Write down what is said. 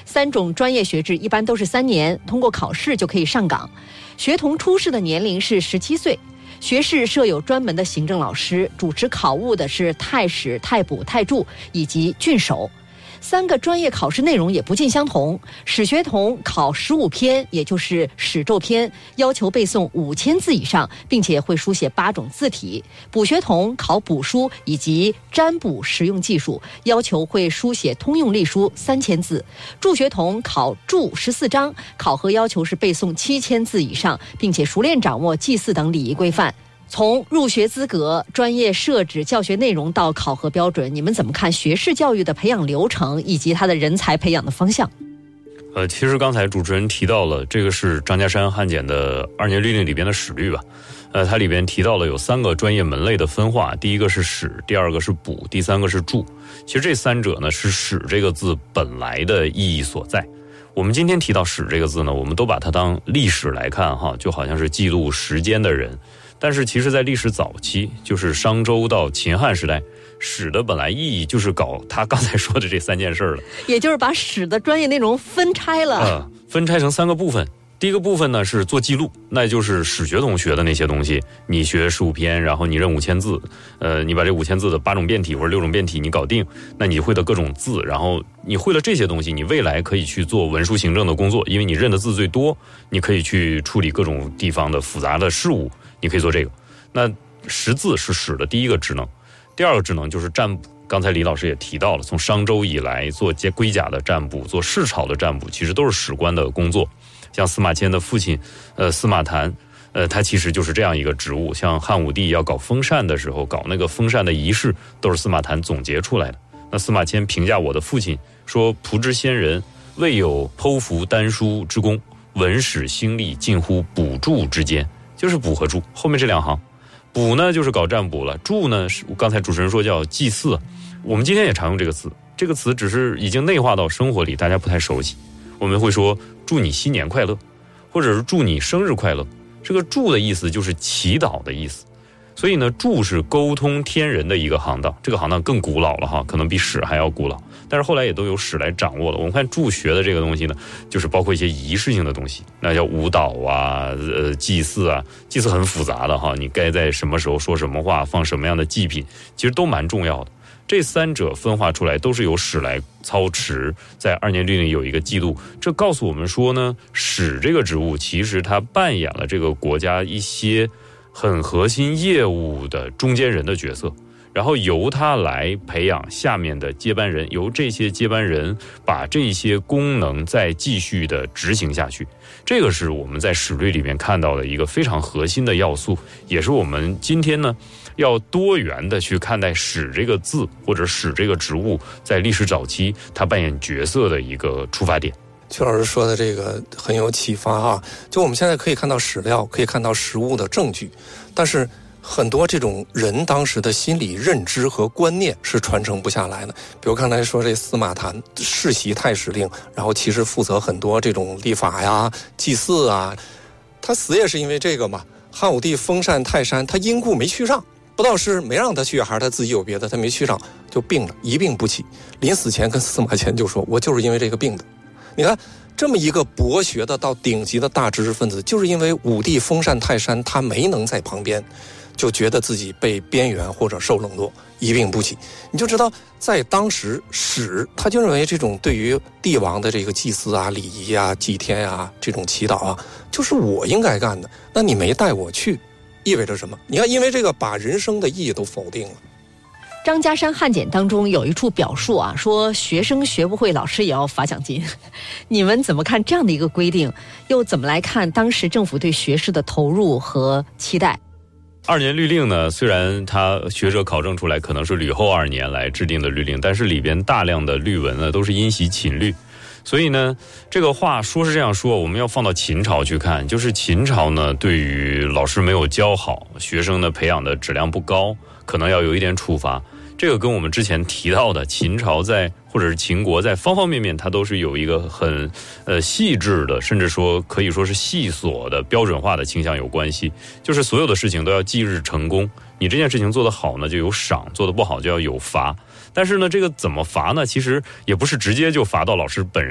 3种专业学制一般都是3年，通过考试就可以上岗。学童出试的年龄是17岁。学士设有专门的行政老师，主持考务的是太史、太卜、太注以及郡守。3个专业考试内容也不尽相同。史学童考15篇，也就是史咒篇，要求背诵5000字以上，并且会书写8种字体。卜学童考卜书以及占卜实用技术，要求会书写通用隶书3000字。注学童考注14章，考核要求是背诵7000字以上，并且熟练掌握祭祀等礼仪规范。从入学资格、专业设置、教学内容到考核标准，你们怎么看学士教育的培养流程以及它的人才培养的方向？ 其实刚才主持人提到了，这个是张家山汉简的2年律令里边的史律吧。它里边提到了有3个专业门类的分化，第一个是史，第二个是卜，第3个是注。其实这3者呢是史这个字本来的意义所在。我们今天提到史这个字呢，我们都把它当历史来看哈，就好像是记录时间的人。但是其实在历史早期，就是商周到秦汉时代，史的本来意义就是搞他刚才说的这3件事了， 也就是把史的专业内容分拆了， 分拆成3个部分。第一个部分呢是做记录，那就是史学同学的那些东西，你学15篇，然后你认5000字，你把这5000字的8种变体或者6种变体你搞定，那你会的各种字，然后你会了这些东西，你未来可以去做文书行政的工作，因为你认的字最多，你可以去处理各种地方的复杂的事物，你可以做这个。那识字是史的第一个职能，第二个职能就是占卜。刚才李老师也提到了，从商周以来做龟甲的占卜、做市草的占卜，其实都是史官的工作。像司马迁的父亲司马谈，他其实就是这样一个职务。像汉武帝要搞封禅的时候，搞那个封禅的仪式，都是司马谈总结出来的。那司马迁评价我的父亲说：“仆之先人，未有剖符丹书之功，文史兴利近乎卜注之间。”就是卜和注后面这2行。卜呢就是搞占卜了，注呢是刚才主持人说叫祭祀，我们今天也常用这个词，这个词只是已经内化到生活里，大家不太熟悉。我们会说祝你新年快乐，或者是祝你生日快乐。这个祝的意思就是祈祷的意思，所以呢祝是沟通天人的一个行当，这个行当更古老了哈，可能比史还要古老，但是后来也都有史来掌握了。我们看祝学的这个东西呢，就是包括一些仪式性的东西，那叫舞蹈啊，祭祀啊，祭祀很复杂的哈，你该在什么时候说什么话，放什么样的祭品，其实都蛮重要的。这3者分化出来都是由史来操持，在2年律令有一个记录，这告诉我们说呢，史这个职务其实它扮演了这个国家一些很核心业务的中间人的角色，然后由他来培养下面的接班人，由这些接班人把这些功能再继续的执行下去。这个是我们在史律里面看到的一个非常核心的要素，也是我们今天呢要多元的去看待史这个字或者史这个职务在历史早期它扮演角色的一个出发点。 曲老师说的这个很有启发啊！就我们现在可以看到史料，可以看到实物的证据，但是很多这种人当时的心理认知和观念是传承不下来的。比如刚才说这司马谈世袭太史令，然后其实负责很多这种历法呀、祭祀啊，他死也是因为这个嘛。汉武帝封禅泰山，他因故没去上，不知道是没让他去还是他自己有别的，他没去上就病了，一病不起。临死前跟司马迁就说：“我就是因为这个病的。”你看这么一个博学的到顶级的大知识分子，就是因为武帝封禅泰山他没能在旁边，就觉得自己被边缘或者受冷落，一病不起。你就知道在当时史他就认为这种对于帝王的这个祭祀啊、礼仪啊、祭天啊、这种祈祷啊，就是我应该干的，那你没带我去，意味着什么？你看因为这个把人生的意义都否定了。 张家山汉简当中有一处表述啊，说学生学不会，老师也要罚奖金。你们怎么看这样的一个规定？又怎么来看当时政府对学士的投入和期待 ？2年律令呢，虽然它学者考证出来可能是吕后2年来制定的律令，但是里边大量的律文呢都是因袭秦律。所以呢，这个话说是这样说，我们要放到秦朝去看，就是秦朝呢对于老师没有教好，学生呢培养的质量不高，可能要有一点处罚。这个跟我们之前提到的秦朝在或者是秦国在方方面面它都是有一个很细致的，甚至说可以说是细琐的标准化的倾向有关系。就是所有的事情都要即日成功，你这件事情做得好呢就有赏，做得不好就要有罚。但是呢这个怎么罚呢？其实也不是直接就罚到老师本人